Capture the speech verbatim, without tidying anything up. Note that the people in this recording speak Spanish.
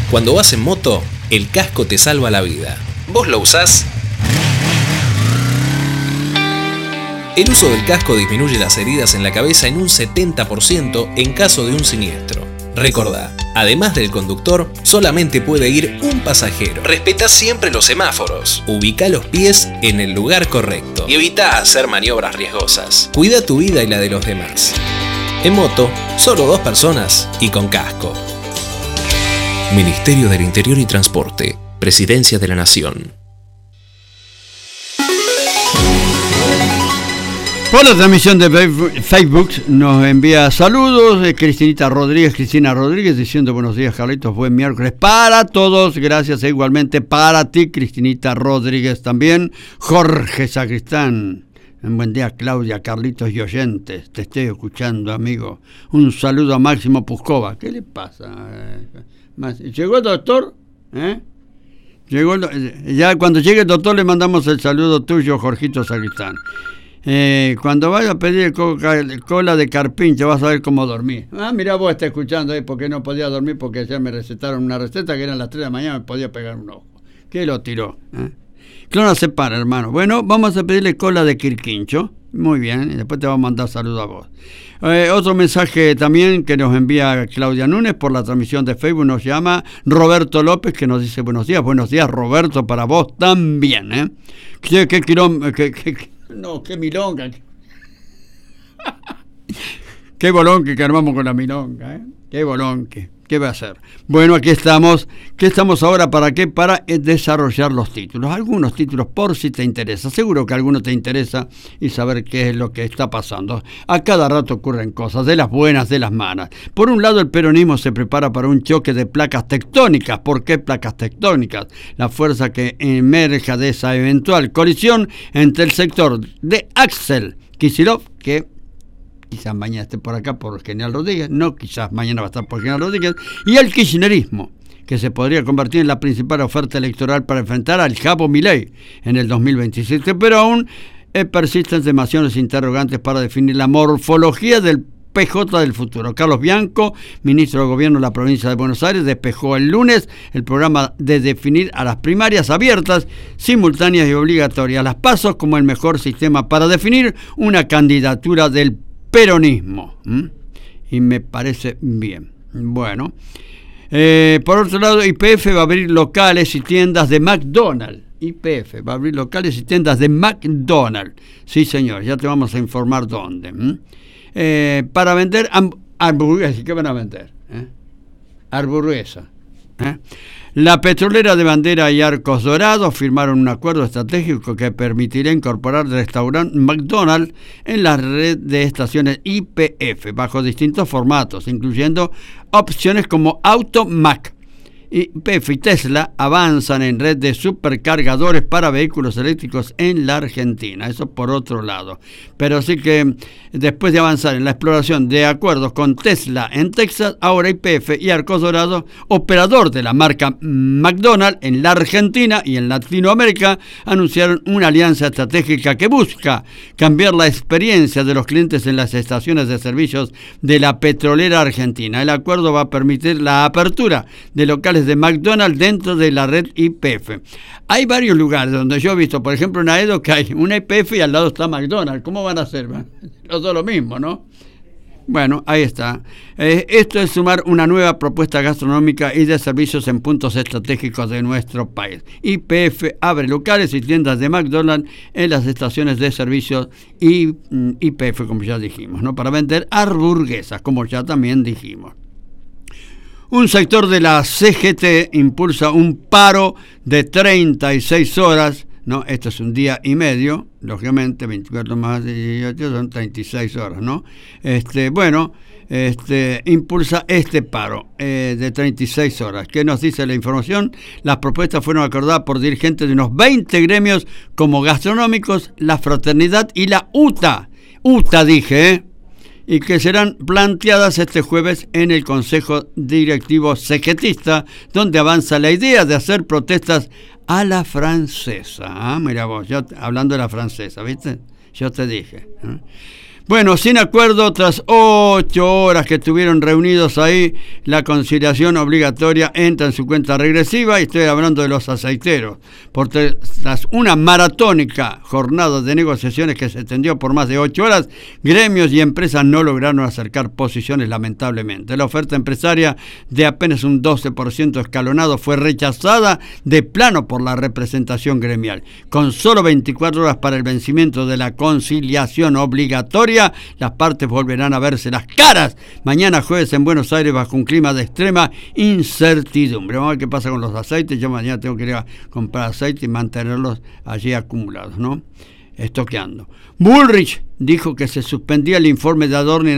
Cuando vas en moto, el casco te salva la vida. ¿Vos lo usás? El uso del casco disminuye las heridas en la cabeza en un setenta por ciento en caso de un siniestro. Recordá, además del conductor, solamente puede ir un pasajero. Respetá siempre los semáforos. Ubicá los pies en el lugar correcto. Y evitá hacer maniobras riesgosas. Cuida tu vida y la de los demás. En moto, solo dos personas y con casco. Ministerio del Interior y Transporte. Presidencia de la Nación. Por la transmisión de Facebook nos envía saludos de Cristinita Rodríguez, Cristina Rodríguez, diciendo buenos días, Carlitos, buen miércoles para todos, gracias e igualmente para ti, Cristinita Rodríguez, también Jorge Sacristán. Un buen día, Claudia, Carlitos y oyentes, te estoy escuchando, amigo. Un saludo a Máximo Puscova. ¿Qué le pasa? ¿Llegó el doctor? ¿Eh? Llegó el... Ya cuando llegue el doctor le mandamos el saludo tuyo, Jorgito Sacristán. Eh, cuando vaya a pedir coca, cola de carpincho vas a ver cómo dormir. Ah, mira, vos estás escuchando ahí porque no podía dormir porque ya me recetaron una receta que eran las tres de la mañana, me podía pegar un ojo. ¿Qué lo tiró? ¿Eh? Clona se para, hermano. Bueno, vamos a pedirle cola de quirquincho. Muy bien, y después te vamos a mandar saludos a vos. Eh, otro mensaje también que nos envía Claudia Núñez por la transmisión de Facebook, nos llama Roberto López, que nos dice buenos días. Buenos días, Roberto, para vos también, ¿eh? ¿Qué, qué quilom... qué, qué, No, qué milonga. Qué bolonque que armamos con la milonga, ¿eh? Qué bolonque. ¿Qué va a hacer? Bueno, aquí estamos. ¿Qué estamos ahora para qué? Para desarrollar los títulos. Algunos títulos por si te interesa. Seguro que alguno te interesa y saber qué es lo que está pasando. A cada rato ocurren cosas, de las buenas, de las malas. Por un lado, el peronismo se prepara para un choque de placas tectónicas. ¿Por qué placas tectónicas? La fuerza que emerja de esa eventual colisión entre el sector de Axel Kicillof, que quizás mañana esté por acá por General Rodríguez, no, quizás mañana va a estar por General Rodríguez, y el kirchnerismo, que se podría convertir en la principal oferta electoral para enfrentar al Japo Milei en el dos mil veintisiete, pero aún eh, persisten demasiados interrogantes para definir la morfología del P J del futuro. Carlos Bianco, ministro de Gobierno de la provincia de Buenos Aires, despejó el lunes el programa de definir a las primarias abiertas, simultáneas y obligatorias, las PASO, como el mejor sistema para definir una candidatura del peronismo. ¿Mm? Y me parece bien. Bueno, eh, por otro lado, Y P F va a abrir locales y tiendas de McDonald's. Y P F va a abrir locales y tiendas de McDonald's. Sí, señor, ya te vamos a informar dónde. ¿Mm? Eh, para vender hamburguesas. ¿Qué van a vender? ¿Eh? Hamburguesa. ¿Eh? La petrolera de Bandera y Arcos Dorados firmaron un acuerdo estratégico que permitirá incorporar el restaurante McDonald's en la red de estaciones Y P F bajo distintos formatos, incluyendo opciones como Automac. Y P F y Tesla avanzan en red de supercargadores para vehículos eléctricos en la Argentina. Eso por otro lado. Pero sí que después de avanzar en la exploración de acuerdos con Tesla en Texas, ahora Y P F y Arcos Dorados, operador de la marca McDonald's en la Argentina y en Latinoamérica, anunciaron una alianza estratégica que busca cambiar la experiencia de los clientes en las estaciones de servicios de la petrolera argentina. El acuerdo va a permitir la apertura de locales de McDonald's dentro de la red Y P F. Hay varios lugares donde yo he visto, por ejemplo en Aedo, que hay una Y P F y al lado está McDonald's. ¿Cómo van a hacer? Los dos lo mismo, ¿no? Bueno, ahí está. Eh, esto es sumar una nueva propuesta gastronómica y de servicios en puntos estratégicos de nuestro país. Y P F abre locales y tiendas de McDonald's en las estaciones de servicios y Y P F, como ya dijimos, ¿no? Para vender hamburguesas, como ya también dijimos. Un sector de la C G T impulsa un paro de treinta y seis horas, ¿no? Esto es un día y medio, lógicamente, veinticuatro más dieciocho son treinta y seis horas, ¿no? Este, bueno, este, impulsa este paro eh, de treinta y seis horas. ¿Qué nos dice la información? Las propuestas fueron acordadas por dirigentes de unos veinte gremios como Gastronómicos, La Fraternidad y la U T A. U T A dije, ¿eh? Y que serán planteadas este jueves en el Consejo Directivo Cegetista, donde avanza la idea de hacer protestas a la francesa. Ah, mira vos, yo hablando de la francesa, ¿viste? Yo te dije. ¿eh? Bueno, sin acuerdo, tras ocho horas que estuvieron reunidos ahí, la conciliación obligatoria entra en su cuenta regresiva, y estoy hablando de los aceiteros. Por tras una maratónica jornada de negociaciones que se extendió por más de ocho horas, gremios y empresas no lograron acercar posiciones, lamentablemente. La oferta empresaria de apenas un doce por ciento escalonado fue rechazada de plano por la representación gremial. Con solo veinticuatro horas para el vencimiento de la conciliación obligatoria, las partes volverán a verse las caras mañana jueves en Buenos Aires bajo un clima de extrema incertidumbre. Vamos a ver qué pasa con los aceites. Yo mañana tengo que ir a comprar aceite y mantenerlos allí acumulados, ¿no? Estoqueando. Bullrich dijo que se suspendía el informe de Adorni